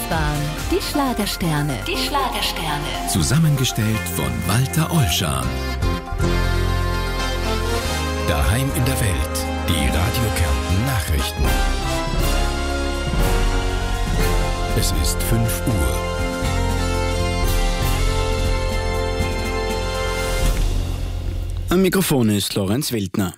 Weihnachtsbahn. Die Schlagersterne. Die Schlagersterne. Zusammengestellt von Walter Ollschan. Daheim in der Welt. Die Radio Kärnten Nachrichten. Es ist 5 Uhr. Am Mikrofon ist Lorenz Wildner.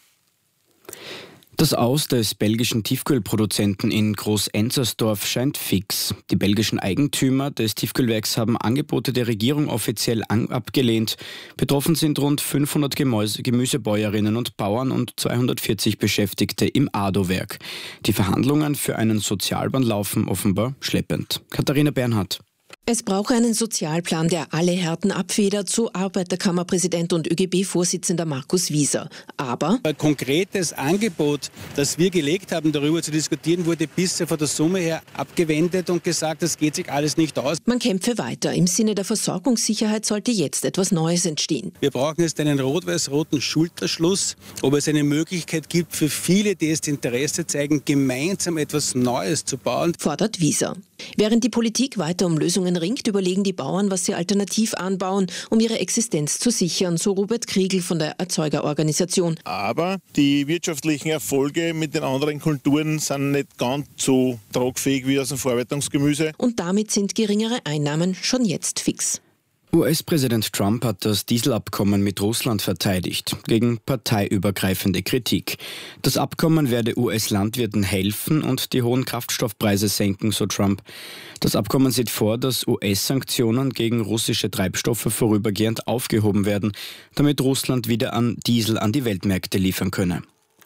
Das Aus des belgischen Tiefkühlproduzenten in Groß-Enzersdorf scheint fix. Die belgischen Eigentümer des Tiefkühlwerks haben Angebote der Regierung offiziell abgelehnt. Betroffen sind rund 500 Gemüsebäuerinnen und Bauern und 240 Beschäftigte im ADO-Werk. Die Verhandlungen für einen Sozialplan laufen offenbar schleppend. Katharina Bernhardt. Es brauche einen Sozialplan, der alle Härten abfedert, so Arbeiterkammerpräsident und ÖGB-Vorsitzender Markus Wieser. Aber ein konkretes Angebot, das wir gelegt haben, darüber zu diskutieren, wurde bisher von der Summe her abgewendet und gesagt, das geht sich alles nicht aus. Man kämpfe weiter. Im Sinne der Versorgungssicherheit sollte jetzt etwas Neues entstehen. Wir brauchen jetzt einen rot-weiß-roten Schulterschluss, ob es eine Möglichkeit gibt für viele, die jetzt Interesse zeigen, gemeinsam etwas Neues zu bauen, fordert Wieser. Während die Politik weiter um Lösungen ringt, überlegen die Bauern, was sie alternativ anbauen, um ihre Existenz zu sichern, so Robert Kriegel von der Erzeugerorganisation. Aber die wirtschaftlichen Erfolge mit den anderen Kulturen sind nicht ganz so tragfähig wie aus dem Verarbeitungsgemüse. Und damit sind geringere Einnahmen schon jetzt fix. US-Präsident Trump hat das Dieselabkommen mit Russland verteidigt, gegen parteiübergreifende Kritik. Das Abkommen werde US-Landwirten helfen und die hohen Kraftstoffpreise senken, so Trump. Das Abkommen sieht vor, dass US-Sanktionen gegen russische Treibstoffe vorübergehend aufgehoben werden, damit Russland wieder an Diesel an die Weltmärkte liefern könne.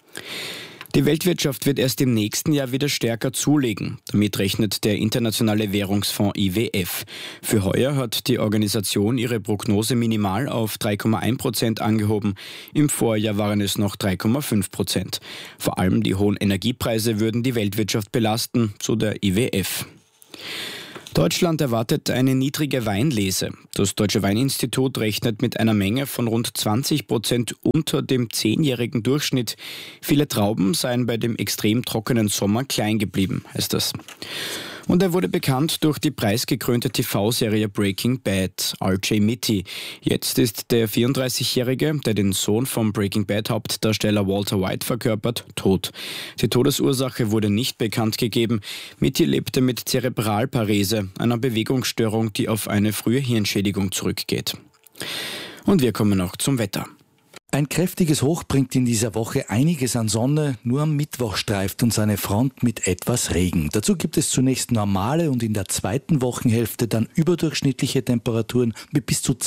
Die Weltwirtschaft wird erst im nächsten Jahr wieder stärker zulegen. Damit rechnet der Internationale Währungsfonds IWF. Für heuer hat die Organisation ihre Prognose minimal auf 3,1% angehoben. Im Vorjahr waren es noch 3,5%. Vor allem die hohen Energiepreise würden die Weltwirtschaft belasten, so der IWF. Deutschland erwartet eine niedrige Weinlese. Das Deutsche Weininstitut rechnet mit einer Menge von rund 20% unter dem 10-jährigen Durchschnitt. Viele Trauben seien bei dem extrem trockenen Sommer klein geblieben, heißt das. Und er wurde bekannt durch die preisgekrönte TV-Serie Breaking Bad, R.J. Mitty. Jetzt ist der 34-Jährige, der den Sohn vom Breaking Bad-Hauptdarsteller Walter White verkörpert, tot. Die Todesursache wurde nicht bekannt gegeben. Mitty lebte mit Zerebralparese, einer Bewegungsstörung, die auf eine frühe Hirnschädigung zurückgeht. Und wir kommen noch zum Wetter. Ein kräftiges Hoch bringt in dieser Woche einiges an Sonne, nur am Mittwoch streift uns eine Front mit etwas Regen. Dazu gibt es zunächst normale und in der zweiten Wochenhälfte dann überdurchschnittliche Temperaturen mit bis zu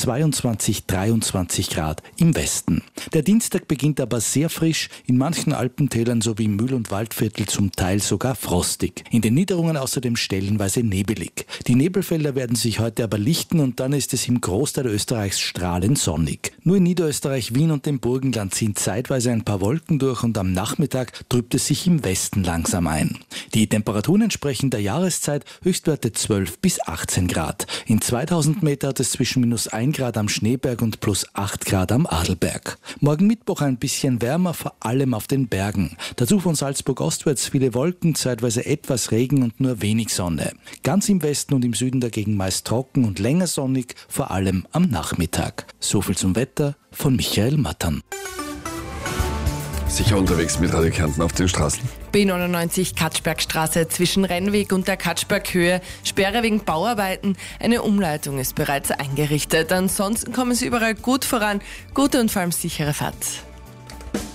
22-23 Grad im Westen. Der Dienstag beginnt aber sehr frisch, in manchen Alpentälern sowie im Mühl- und Waldviertel zum Teil sogar frostig. In den Niederungen außerdem stellenweise nebelig. Die Nebelfelder werden sich heute aber lichten und dann ist es im Großteil Österreichs strahlend sonnig. Nur in Niederösterreich, Wien und dem Burgenland ziehen zeitweise ein paar Wolken durch und am Nachmittag trübt es sich im Westen langsam ein. Die Temperaturen entsprechen der Jahreszeit, Höchstwerte 12 bis 18 Grad. In 2000 Meter hat es zwischen -1 Grad am Schneeberg und +8 Grad am Adelberg. Morgen Mittwoch ein bisschen wärmer, vor allem auf den Bergen. Dazu von Salzburg ostwärts viele Wolken, zeitweise etwas Regen und nur wenig Sonne. Ganz im Westen und im Süden dagegen meist trocken und länger sonnig, vor allem am Nachmittag. Soviel zum Wetter von Michael Mattern. Sicher unterwegs mit Radio Kärnten auf den Straßen. B99 Katschbergstraße zwischen Rennweg und der Katschberghöhe. Sperre wegen Bauarbeiten. Eine Umleitung ist bereits eingerichtet. Ansonsten kommen Sie überall gut voran. Gute und vor allem sichere Fahrt.